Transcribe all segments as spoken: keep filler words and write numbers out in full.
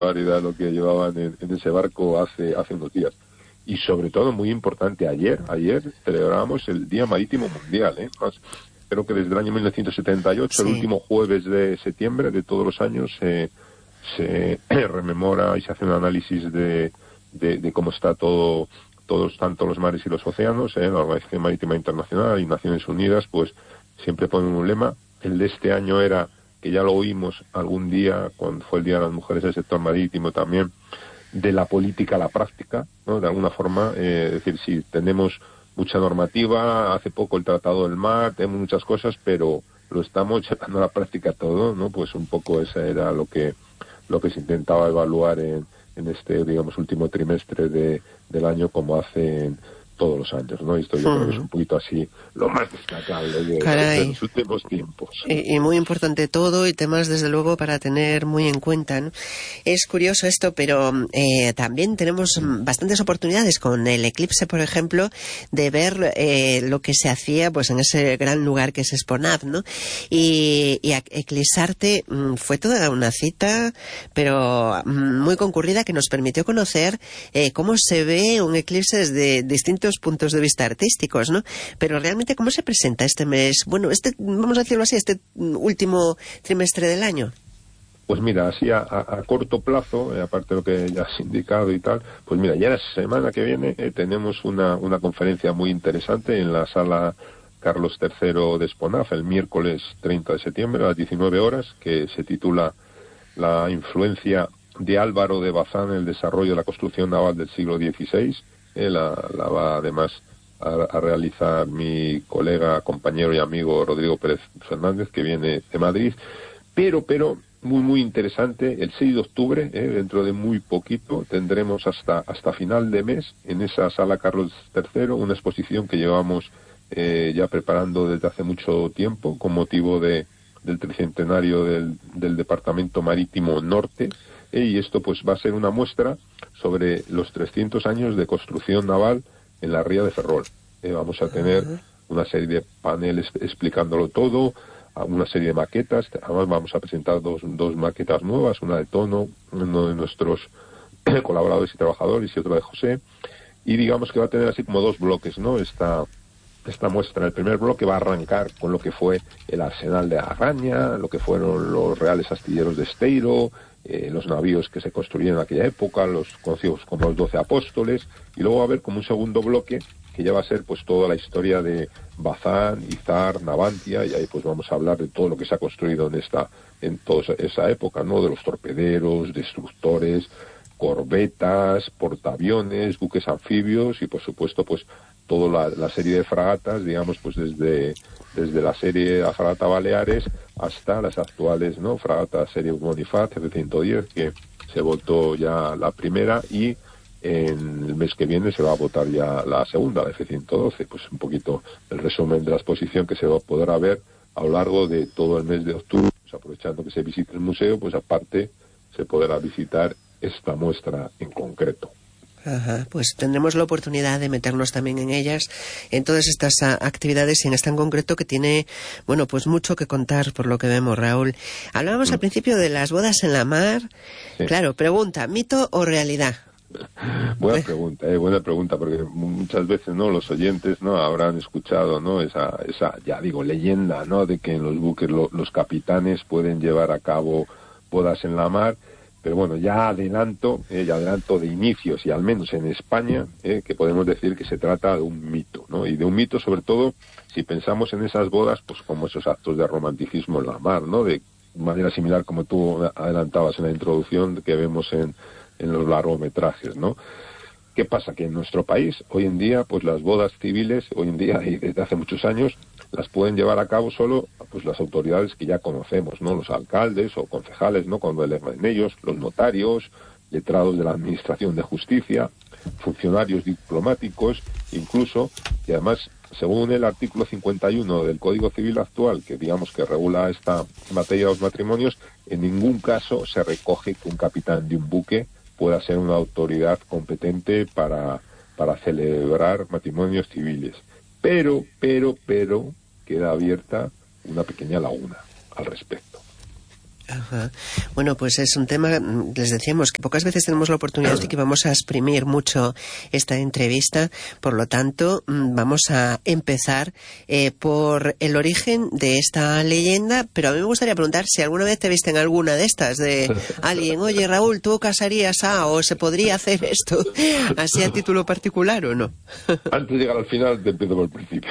barbaridad lo que llevaban en, en ese barco hace hace unos días. Y sobre todo, muy importante, ayer, ayer celebrábamos el Día Marítimo Mundial, ¿eh? Más, creo que desde el año mil novecientos setenta y ocho, sí. El último jueves de septiembre de todos los años, eh, se rememora y se hace un análisis de, de, de cómo está todo, todos, tanto los mares y los océanos, ¿eh? La Organización Marítima Internacional y Naciones Unidas, pues siempre ponen un lema. El de este año era, que ya lo oímos algún día, cuando fue el Día de las Mujeres del Sector Marítimo también, de la política a la práctica, ¿no? De alguna forma, eh, es decir, sí, tenemos mucha normativa, hace poco el Tratado del Mar, tenemos muchas cosas, pero lo estamos llevando a la práctica todo, ¿no? Pues un poco esa era lo que lo que se intentaba evaluar en, en este, digamos, último trimestre de, del año, como hacen todos los años, ¿no? Y esto yo hmm. creo que es un poquito así lo más destacable de, de los últimos tiempos. Y, y muy importante todo, y temas desde luego para tener muy en cuenta, ¿no? Es curioso esto, pero eh, también tenemos bastantes oportunidades con el eclipse, por ejemplo, de ver eh, lo que se hacía pues en ese gran lugar que es Exponav, ¿no? Y, y Eclipsarte mmm, fue toda una cita, pero mmm, muy concurrida, que nos permitió conocer eh, cómo se ve un eclipse desde distintos puntos de vista artísticos, ¿no? Pero realmente, ¿cómo se presenta este mes? Bueno, este, vamos a decirlo así, este último trimestre del año. Pues mira, así a, a, a corto plazo, eh, aparte de lo que ya has indicado y tal, pues mira, ya la semana que viene eh, tenemos una, una conferencia muy interesante en la sala Carlos tercero de Exponav, el miércoles treinta de septiembre a las diecinueve horas, que se titula La influencia de Álvaro de Bazán en el desarrollo de la construcción naval del siglo dieciséis. Eh, la, la va además a, a realizar mi colega, compañero y amigo Rodrigo Pérez Fernández, que viene de Madrid, pero, pero, muy, muy interesante, el seis de octubre, eh, dentro de muy poquito, tendremos hasta, hasta final de mes, en esa sala Carlos tercero, una exposición que llevamos eh, ya preparando desde hace mucho tiempo, con motivo de, del tricentenario del, del Departamento Marítimo Norte, eh, y esto pues va a ser una muestra sobre los trescientos años de construcción naval en la ría de Ferrol. Eh, vamos a tener una serie de paneles explicándolo todo, una serie de maquetas. Además vamos a presentar dos, dos maquetas nuevas, una de Tono, uno de nuestros colaboradores y trabajadores, y otro de José. Y digamos que va a tener así como dos bloques, ¿no? Esta, esta muestra. El primer bloque va a arrancar con lo que fue el arsenal de Arraña, lo que fueron los reales astilleros de Esteiro, Eh, los navíos que se construyeron en aquella época, los conocidos como los doce apóstoles, y luego va a haber como un segundo bloque que ya va a ser pues toda la historia de Bazán, Izar, Navantia, y ahí pues vamos a hablar de todo lo que se ha construido en esta en toda esa época, ¿no? De los torpederos, destructores, corbetas, portaaviones, buques anfibios y por supuesto pues toda la, la serie de fragatas, digamos pues desde desde la serie la fragata Baleares hasta las actuales, ¿no? Fragata serie Bonifaz F ciento diez, que se votó ya la primera, y en el mes que viene se va a votar ya la segunda, la F ciento doce. Pues un poquito el resumen de la exposición que se va a poder ver a lo largo de todo el mes de octubre. Pues aprovechando que se visite el museo, pues aparte se podrá visitar esta muestra en concreto. Ajá, pues tendremos la oportunidad de meternos también en ellas, en todas estas uh, actividades, y en esta en concreto que tiene, bueno, pues mucho que contar por lo que vemos, Raúl. Hablábamos mm. al principio de las bodas en la mar. Sí. Claro, pregunta, ¿mito o realidad? Buena pregunta, eh, buena pregunta, porque muchas veces, ¿no? Los oyentes, ¿no? Habrán escuchado, ¿no? Esa, esa, ya digo, leyenda, ¿no? De que en los buques lo, los capitanes pueden llevar a cabo bodas en la mar. Pero bueno, ya adelanto, eh, ya adelanto de inicios, y al menos en España, eh, que podemos decir que se trata de un mito, ¿no? Y de un mito sobre todo si pensamos en esas bodas, pues como esos actos de romanticismo en la mar, ¿no? De manera similar como tú adelantabas en la introducción que vemos en, en los largometrajes, ¿no? ¿Qué pasa? Que en nuestro país, hoy en día, pues las bodas civiles, hoy en día y desde hace muchos años, las pueden llevar a cabo solo pues las autoridades que ya conocemos, ¿no? Los alcaldes o concejales, ¿no? Cuando eligen ellos, los notarios, letrados de la Administración de Justicia, funcionarios diplomáticos, incluso, y además, según el artículo cincuenta y uno del Código Civil actual, que digamos que regula esta materia de los matrimonios, en ningún caso se recoge que un capitán de un buque pueda ser una autoridad competente para, para celebrar matrimonios civiles. Pero, pero, pero, queda abierta una pequeña laguna al respecto. Ajá. Bueno, pues es un tema, les decíamos que pocas veces tenemos la oportunidad de que vamos a exprimir mucho esta entrevista, por lo tanto vamos a empezar eh, por el origen de esta leyenda, pero a mí me gustaría preguntar si alguna vez te viste en alguna de estas, de alguien, oye Raúl, ¿tú casarías a o se podría hacer esto así a título particular o no? Antes de llegar al final te empiezo por el principio.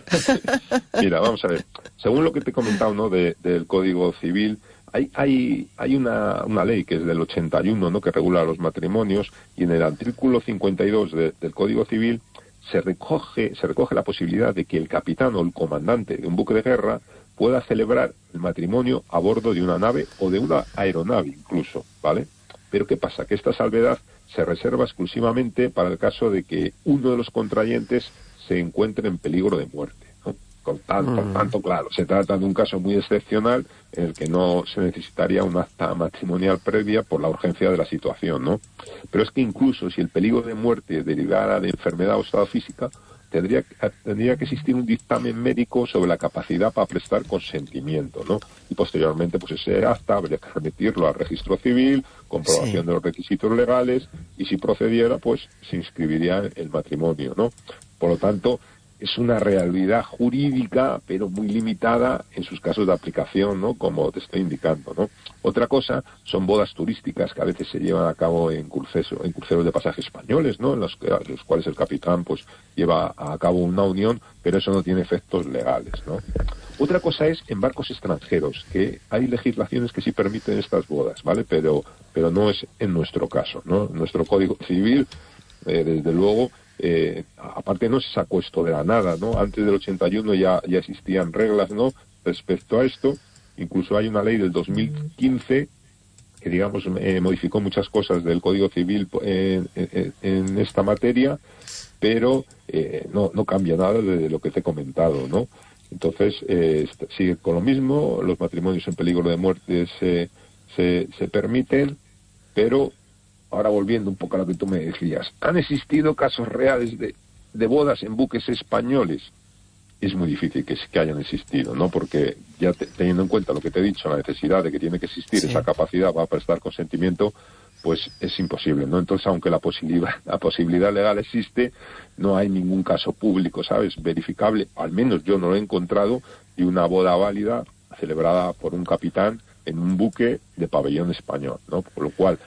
Mira, vamos a ver, según lo que te he comentado, ¿no? de, del Código Civil, Hay, hay, hay una, una ley que es del ochenta y uno, ¿no? que regula los matrimonios, y en el artículo cincuenta y dos de, del Código Civil se recoge, se recoge la posibilidad de que el capitán o el comandante de un buque de guerra pueda celebrar el matrimonio a bordo de una nave o de una aeronave incluso, ¿vale? Pero ¿qué pasa? Que esta salvedad se reserva exclusivamente para el caso de que uno de los contrayentes se encuentre en peligro de muerte. Con tanto, mm. tanto, claro, se trata de un caso muy excepcional en el que no se necesitaría una acta matrimonial previa por la urgencia de la situación, ¿no? Pero es que incluso si el peligro de muerte derivara de enfermedad o estado física, tendría, tendría que existir un dictamen médico sobre la capacidad para prestar consentimiento, ¿no? Y posteriormente, pues ese acta habría que remitirlo al registro civil, comprobación sí. de los requisitos legales, y si procediera, pues se inscribiría el matrimonio, ¿no? Por lo tanto, es una realidad jurídica, pero muy limitada en sus casos de aplicación, ¿no? Como te estoy indicando, ¿no? Otra cosa son bodas turísticas que a veces se llevan a cabo en cruceros, en cruceros de pasaje españoles, ¿no? En los, en los cuales el capitán, pues, lleva a cabo una unión, pero eso no tiene efectos legales, ¿no? Otra cosa es en barcos extranjeros, que hay legislaciones que sí permiten estas bodas, ¿vale? Pero, pero no es en nuestro caso, ¿no? Nuestro Código Civil, eh, desde luego, Eh, aparte no se sacó esto de la nada, ¿no? Antes del ochenta y uno ya, ya existían reglas, ¿no? Respecto a esto, incluso hay una ley del dos mil quince que, digamos, eh, modificó muchas cosas del Código Civil en, en, en esta materia, pero eh, no, no cambia nada de lo que te he comentado, ¿no? Entonces, eh, sigue con lo mismo, los matrimonios en peligro de muerte se, se, se permiten, pero ahora volviendo un poco a lo que tú me decías, ¿han existido casos reales de, de bodas en buques españoles? Es muy difícil que, que hayan existido, ¿no? Porque ya te, teniendo en cuenta lo que te he dicho, la necesidad de que tiene que existir sí. esa capacidad para prestar consentimiento, pues es imposible, ¿no? Entonces, aunque la posibilidad, la posibilidad legal existe, no hay ningún caso público, ¿sabes? Verificable, al menos yo no lo he encontrado, de una boda válida celebrada por un capitán en un buque de pabellón español, ¿no? Por lo cual,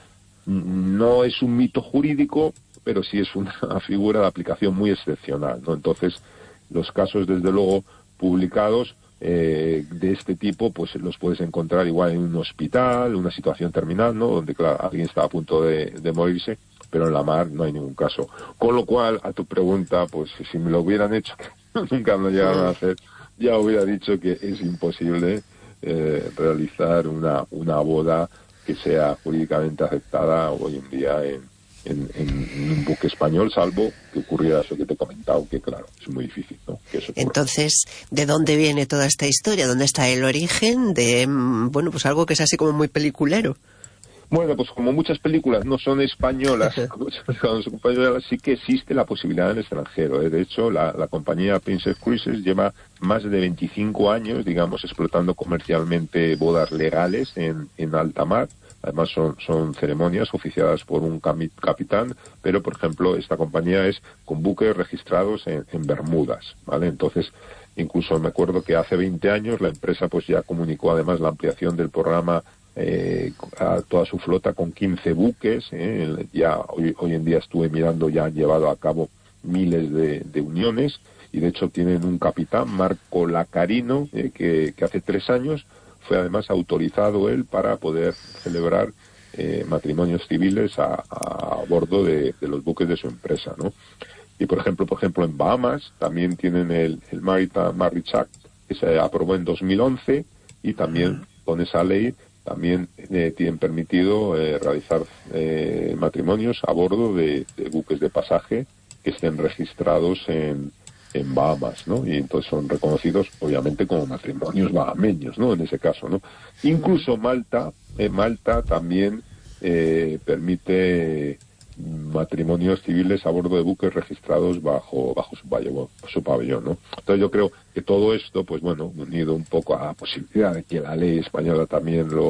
no es un mito jurídico, pero sí es una figura de aplicación muy excepcional, ¿no? Entonces, los casos, desde luego, publicados eh, de este tipo, pues los puedes encontrar igual en un hospital, una situación terminal, ¿no? Donde, claro, alguien está a punto de, de morirse, pero en la mar no hay ningún caso. Con lo cual, a tu pregunta, pues si me lo hubieran hecho, nunca me lo llegaron a hacer, ya hubiera dicho que es imposible eh, realizar una, una boda que sea jurídicamente aceptada hoy en día en, en, en un buque español, salvo que ocurriera eso que te he comentado, que claro, es muy difícil, ¿no? Que eso Entonces, ¿de dónde viene toda esta historia? ¿Dónde está el origen de, bueno, pues algo que es así como muy peliculero? Bueno, pues como muchas películas no son españolas, cuando son españolas sí que existe la posibilidad en el extranjero, ¿eh? De hecho, la, la compañía Princess Cruises lleva más de veinticinco años, digamos, explotando comercialmente bodas legales en, en alta mar. Además son, son ceremonias oficiadas por un capitán, pero por ejemplo esta compañía es con buques registrados en, en Bermudas, ¿vale? Entonces, incluso me acuerdo que hace veinte años la empresa pues ya comunicó además la ampliación del programa eh, a toda su flota con quince buques, ¿eh? Ya hoy, hoy en día estuve mirando, ya han llevado a cabo miles de, de uniones, y de hecho tienen un capitán, Marco Lacarino, eh, que, que hace tres años fue además autorizado él para poder celebrar eh, matrimonios civiles a, a bordo de, de los buques de su empresa, ¿no? Y por ejemplo, por ejemplo en Bahamas también tienen el, el Maritime Marriage Act, que se aprobó en dos mil once, y también con esa ley también eh, tienen permitido eh, realizar eh, matrimonios a bordo de, de buques de pasaje que estén registrados en en Bahamas, ¿no? Y entonces son reconocidos, obviamente, como matrimonios bahameños, ¿no? En ese caso, ¿no? Incluso Malta, eh, Malta también eh, permite matrimonios civiles a bordo de buques registrados bajo bajo su pabellón, su pabellón, ¿no? Entonces yo creo que todo esto, pues bueno, unido un poco a la posibilidad de que la ley española también lo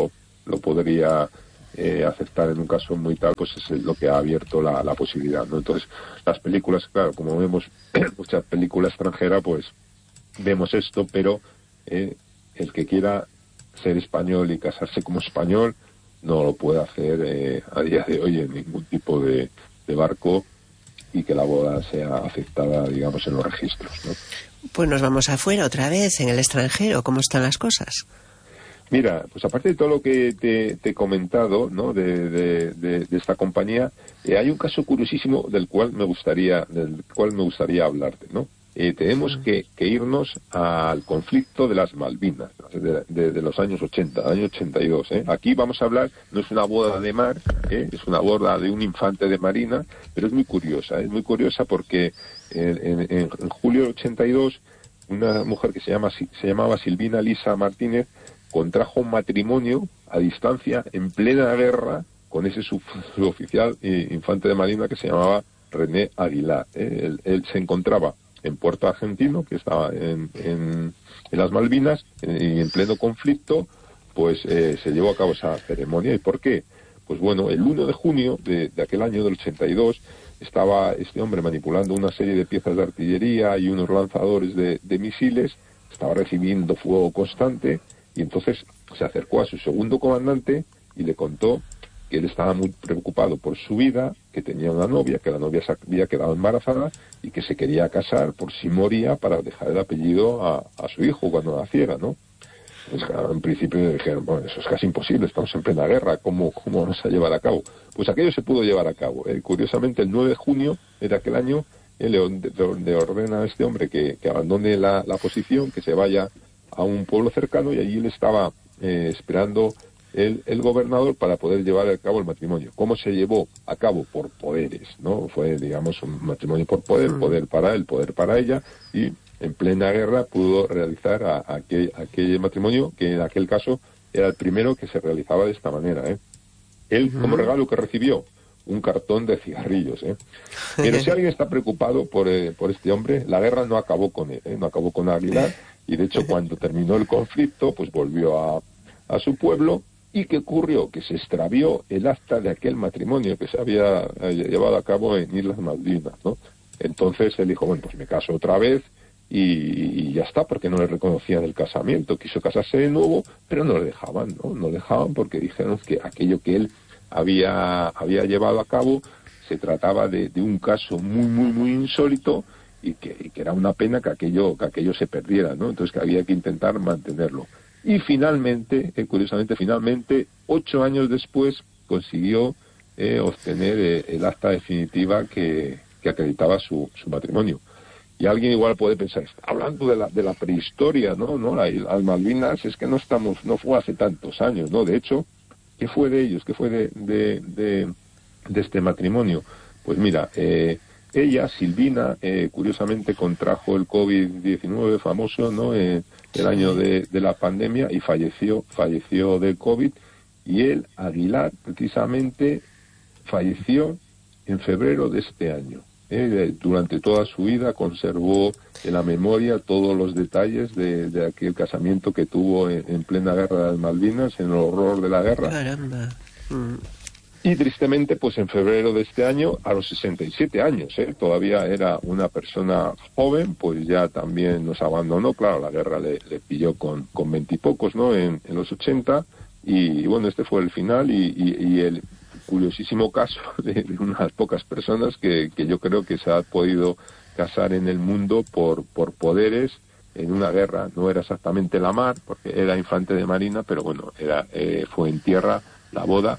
lo podría eh, aceptar en un caso muy tal, pues es lo que ha abierto la, la posibilidad, ¿no? Entonces, las películas, claro, como vemos muchas películas extranjeras, pues vemos esto, pero eh, el que quiera ser español y casarse como español no lo puede hacer eh, a día de hoy en ningún tipo de, de barco, y que la boda sea aceptada, digamos, en los registros, ¿no? Pues nos vamos afuera otra vez, en el extranjero. ¿Cómo están las cosas? Mira, pues aparte de todo lo que te, te he comentado, ¿no?, de, de, de, de esta compañía, eh, hay un caso curiosísimo del cual me gustaría, del cual me gustaría hablarte, ¿no? Eh, tenemos sí. que, que irnos al conflicto de las Malvinas, de, de, de los años ochenta, año ochenta y dos. ¿eh? Aquí vamos a hablar, no es una boda de mar, ¿eh? es una boda de un infante de marina, pero es muy curiosa, es muy curiosa porque en, en, en julio del ochenta y dos, una mujer que se, llama, se llamaba Silvina Lisa Martínez contrajo un matrimonio a distancia en plena guerra con ese suboficial eh, infante de marina que se llamaba René Aguilar. ¿eh? Él, él se encontraba en Puerto Argentino, que estaba en, en, en las Malvinas, eh, y en pleno conflicto, pues eh, se llevó a cabo esa ceremonia. ¿Y por qué? Pues bueno, el uno de junio de, de aquel año del ochenta y dos, estaba este hombre manipulando una serie de piezas de artillería y unos lanzadores de, de misiles, estaba recibiendo fuego constante, y entonces se acercó a su segundo comandante y le contó que él estaba muy preocupado por su vida, que tenía una novia, que la novia se había quedado embarazada y que se quería casar por si moría para dejar el apellido a, a su hijo cuando naciera, ¿no? Pues claro, en principio dijeron, bueno, eso es casi imposible, estamos en plena guerra, ¿cómo, cómo vamos a llevar a cabo? Pues aquello se pudo llevar a cabo. ¿eh? Curiosamente, el nueve de junio de aquel año, él le, le ordena a este hombre que, que abandone la, la posición, que se vaya a un pueblo cercano, y allí él estaba eh, esperando El, el gobernador para poder llevar a cabo el matrimonio. ¿Cómo se llevó a cabo? Por poderes, ¿no? Fue, digamos, un matrimonio por poder, poder para él, poder para ella, y en plena guerra pudo realizar a, a aquel, aquel matrimonio, que en aquel caso era el primero que se realizaba de esta manera, ¿eh? Él, como regalo que recibió, un cartón de cigarrillos, ¿eh? Pero si alguien está preocupado por, eh, por este hombre, la guerra no acabó con él, ¿eh? No acabó con Aguilar, y de hecho cuando terminó el conflicto, pues volvió a, a su pueblo. ¿Y qué ocurrió? Que se extravió el acta de aquel matrimonio que se había eh, llevado a cabo en Islas Malvinas, ¿no? Entonces él dijo, bueno, pues me caso otra vez y, y ya está, porque no le reconocían el casamiento. Quiso casarse de nuevo, pero no le dejaban, ¿no? No le dejaban porque dijeron que aquello que él había, había llevado a cabo se trataba de, de un caso muy, muy, muy insólito, y que, y que era una pena que aquello, que aquello se perdiera, ¿no? Entonces que había que intentar mantenerlo. Y finalmente, eh, curiosamente, finalmente, ocho años después, consiguió eh, obtener eh, el acta definitiva que, que acreditaba su, su matrimonio. Y alguien igual puede pensar, hablando de la, de la prehistoria, ¿no? ¿no? La, las Malvinas, es que no estamos, no fue hace tantos años, ¿no? De hecho, ¿qué fue de ellos? ¿Qué fue de, de, de, de este matrimonio? Pues mira, eh, ella, Silvina, eh, curiosamente contrajo el COVID diecinueve famoso, ¿no? Eh, el año de, de la pandemia, y falleció, falleció de COVID, y él, Aguilar, precisamente, falleció en febrero de este año. ¿eh? Durante toda su vida conservó en la memoria todos los detalles de, de aquel casamiento que tuvo en, en plena guerra de las Malvinas, en el horror de la guerra. Caramba. Mm. Y tristemente, pues en febrero de este año, a los sesenta y siete años, ¿eh? todavía era una persona joven, pues ya también nos abandonó. Claro, la guerra le, le pilló con con veintipocos, ¿no? En, en los ochenta, y, y bueno, este fue el final, y, y, y el curiosísimo caso de, de unas pocas personas que, que yo creo que se ha podido casar en el mundo por, por poderes en una guerra. No era exactamente la mar, porque era infante de marina, pero bueno, era eh, fue en tierra la boda.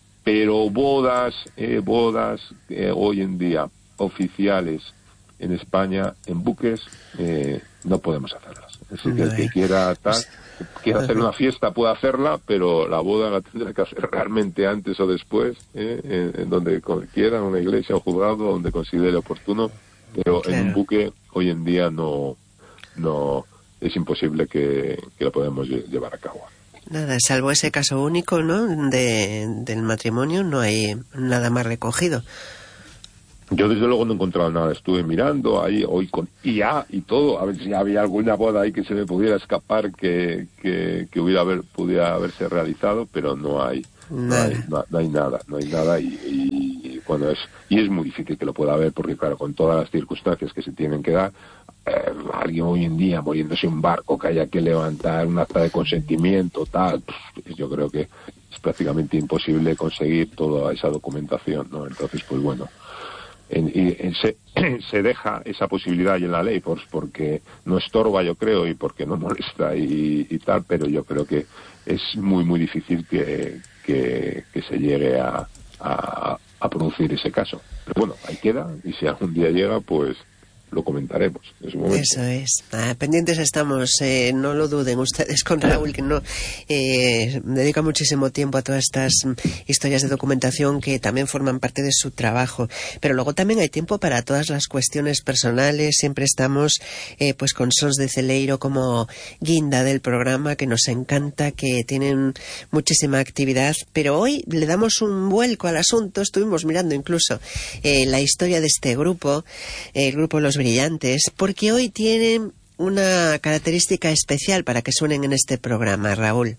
Pero bodas, eh, bodas eh, hoy en día oficiales en España, en buques, eh, no podemos hacerlas. Es decir, que el que quiera tal, quiera hacer una fiesta puede hacerla, pero la boda la tendrá que hacer realmente antes o después, eh, en, en donde quiera, en una iglesia o juzgado, donde considere oportuno. Pero claro, en un buque hoy en día no, no es imposible que, que lo podamos llevar a cabo. Nada, salvo ese caso único, ¿no? De, del matrimonio, no hay nada más recogido. Yo desde luego no he encontrado nada, estuve mirando ahí hoy con I A y todo, a ver si había alguna boda ahí que se me pudiera escapar que, que, que hubiera haber, pudiera haberse realizado, pero no hay, no hay, no, no hay nada, no hay nada y, y, y bueno, es, y es muy difícil que lo pueda haber porque claro, con todas las circunstancias que se tienen que dar, eh, alguien hoy en día muriéndose en un barco que haya que levantar un acta de consentimiento, tal, pues, yo creo que es prácticamente imposible conseguir toda esa documentación, ¿no? Entonces, pues bueno, En, y, en se, se deja esa posibilidad ahí en la ley pues porque no estorba, yo creo, y porque no molesta y, y tal, pero yo creo que es muy muy difícil que, que, que se llegue a, a, a producir ese caso. Pero bueno, ahí queda, y si algún día llega, pues lo comentaremos en su momento. Eso es. Ah, pendientes estamos, eh, no lo duden ustedes con Raúl, que no eh, dedica muchísimo tiempo a todas estas historias de documentación que también forman parte de su trabajo. Pero luego también hay tiempo para todas las cuestiones personales. Siempre estamos eh, pues con Sons de Celeiro como guinda del programa, que nos encanta, que tienen muchísima actividad. Pero hoy le damos un vuelco al asunto. Estuvimos mirando incluso eh, la historia de este grupo, eh, el grupo Los Brillantes, porque hoy tienen una característica especial para que suenen en este programa, Raúl.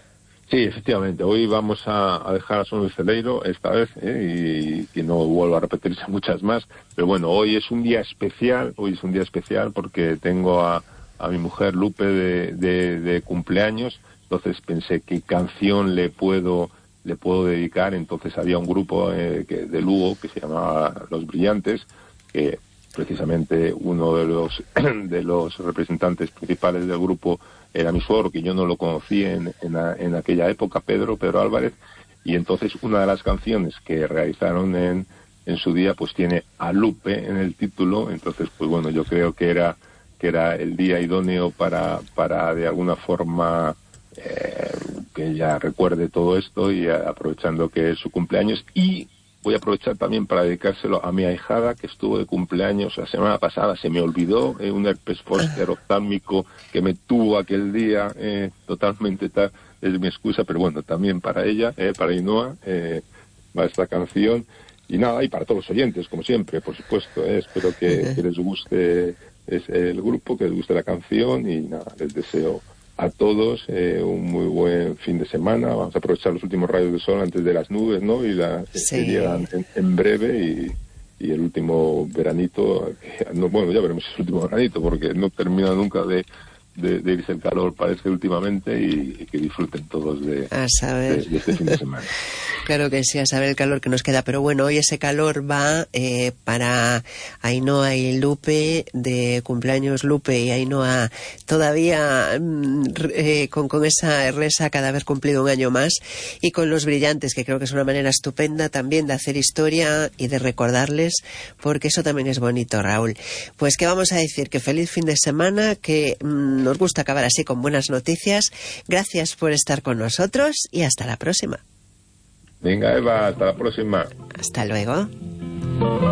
Sí, efectivamente. Hoy vamos a, a dejar a Sons de Celeiro esta vez, ¿eh? y, y no vuelvo a repetirse muchas más. Pero bueno, hoy es un día especial, hoy es un día especial porque tengo a, a mi mujer Lupe de, de, de cumpleaños. Entonces pensé qué canción le puedo le puedo dedicar. Entonces había un grupo eh, que, de Lugo que se llamaba Los Brillantes, que precisamente uno de los de los representantes principales del grupo era mi suegro, que yo no lo conocí en, en, en aquella época, Pedro, Pedro Álvarez, y entonces una de las canciones que realizaron en, en su día, pues tiene a Lupe en el título. Entonces, pues bueno, yo creo que era que era el día idóneo para, para de alguna forma eh, que ella recuerde todo esto, y aprovechando que es su cumpleaños. Y voy a aprovechar también para dedicárselo a mi ahijada, que estuvo de cumpleaños la semana pasada. Se me olvidó eh, un herpes zóster oftálmico que me tuvo aquel día, eh, totalmente tal, es mi excusa, pero bueno, también para ella, eh, para Ainhoa, eh, va esta canción. Y nada, y para todos los oyentes, como siempre, por supuesto, eh, espero que, que les guste es el grupo, que les guste la canción, y nada, les deseo a todos eh, un muy buen fin de semana. Vamos a aprovechar los últimos rayos de sol antes de las nubes, ¿no? Y la, sí. que llegan en, en breve, y, y el último veranito, que, no, bueno, ya veremos si es el último veranito, porque no termina nunca de, de, de irse el calor, parece, últimamente, y, y que disfruten todos de, a saber. de, de este fin de semana. Claro que sí, a saber el calor que nos queda. Pero bueno, hoy ese calor va eh, para Ainhoa y Lupe, de cumpleaños Lupe y Ainhoa, todavía eh, con, con esa resaca de haber cumplido un año más, y con Los Brillantes, que creo que es una manera estupenda también de hacer historia y de recordarles, porque eso también es bonito, Raúl. Pues qué vamos a decir, que feliz fin de semana, que mmm, nos gusta acabar así con buenas noticias. Gracias por estar con nosotros y hasta la próxima. Venga, Eva, hasta la próxima. Hasta luego.